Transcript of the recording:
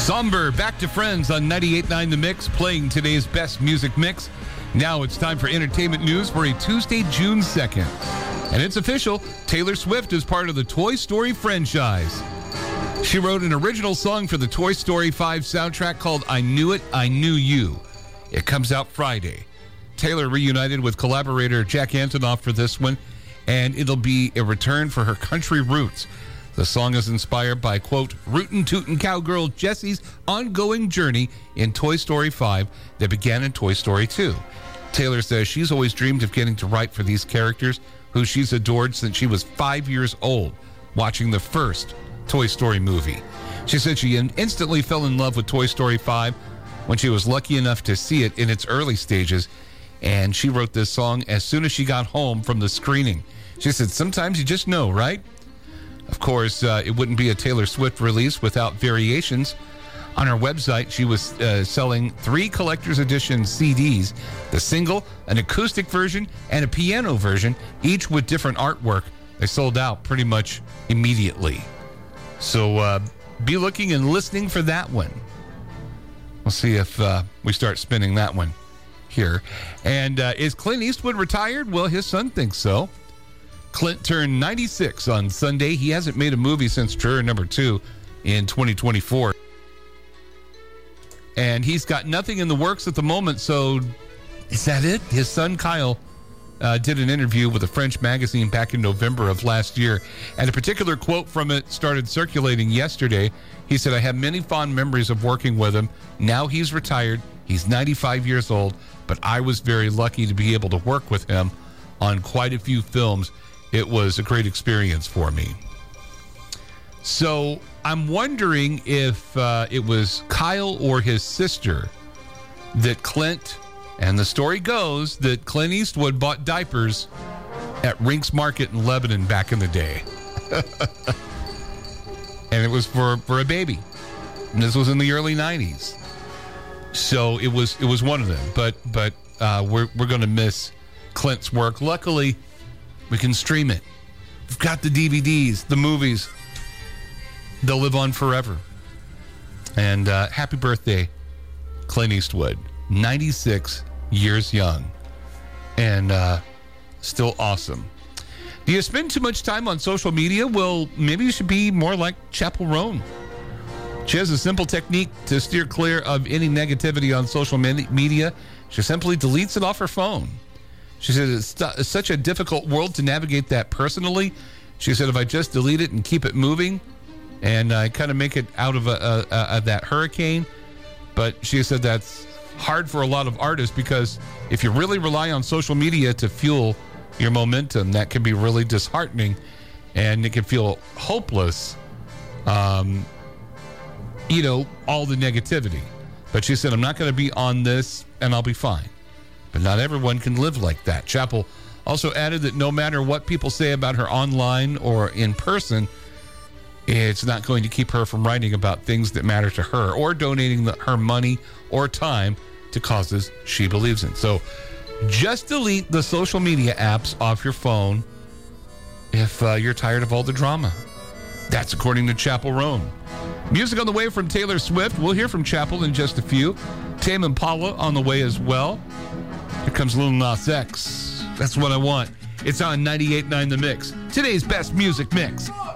Somber, back to Friends on 98.9 The Mix, playing today's best music mix. Now it's time for entertainment news for a Tuesday, June 2nd. And it's official, Taylor Swift is part of the Toy Story franchise. She wrote an original song for the Toy Story 5 soundtrack called I Knew It, I Knew You. It comes out Friday. Taylor reunited with collaborator Jack Antonoff for this one, and it'll be a return for her country roots. The song is inspired by, quote, rootin' tootin' cowgirl Jessie's ongoing journey in Toy Story 5 that began in Toy Story 2. Taylor says she's always dreamed of getting to write for these characters who she's adored since she was 5 years old, watching the first Toy Story movie. She said she instantly fell in love with Toy Story 5 when she was lucky enough to see it in its early stages, and she wrote this song as soon as she got home from the screening. She said, sometimes you just know, right? Of course, it wouldn't be a Taylor Swift release without variations. On her website, she was selling 3 collector's edition CDs, the single, an acoustic version, and a piano version, each with different artwork. They sold out pretty much immediately. So be looking and listening for that one. We'll see if we start spinning that one here. And is Clint Eastwood retired? Well, his son thinks so. Clint turned 96 on Sunday. He hasn't made a movie since Juror Number 2 in 2024. And he's got nothing in the works at the moment, so is that it? His son Kyle did an interview with a French magazine back in November of last year, and a particular quote from it started circulating yesterday. He said, I have many fond memories of working with him. Now he's retired. He's 95 years old, but I was very lucky to be able to work with him on quite a few films. It was a great experience for me. So I'm wondering if it was Kyle or his sister that Clint, and the story goes that Clint Eastwood bought diapers at Rinks Market in Lebanon back in the day. And it was for a baby. And this was in the early 90s. So it was one of them. But we're going to miss Clint's work. Luckily, we can stream it. We've got the DVDs, the movies. They'll live on forever. And happy birthday, Clint Eastwood. 96 years young. And still awesome. Do you spend too much time on social media? Well, maybe you should be more like Chapel Roan. She has a simple technique to steer clear of any negativity on social media. She simply deletes it off her phone. She said it's such a difficult world to navigate that personally. She said if I just delete it and keep it moving and I kind of make it out of that hurricane. But she said that's hard for a lot of artists because if you really rely on social media to fuel your momentum, that can be really disheartening and it can feel hopeless, all the negativity. But she said, I'm not going to be on this and I'll be fine. But not everyone can live like that. Chappell also added that no matter what people say about her online or in person, it's not going to keep her from writing about things that matter to her or donating her money or time to causes she believes in. So just delete the social media apps off your phone if you're tired of all the drama. That's according to Chapel Roan. Music on the way from Taylor Swift. We'll hear from Chapel in just a few. Tame Impala on the way as well. Here comes Lil Nas X. That's what I want. It's on 98.9 The Mix. Today's best music mix.